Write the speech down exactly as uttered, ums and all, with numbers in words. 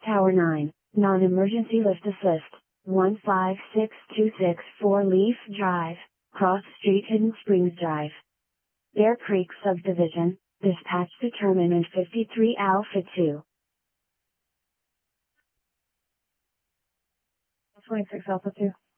Tower nine, Non-Emergency Lift Assist, one five six two six four Leaf Drive, Cross Street, Hidden Springs Drive. Bear Creek Subdivision, dispatch determinant fifty-three Alpha two. twenty-six Alpha two.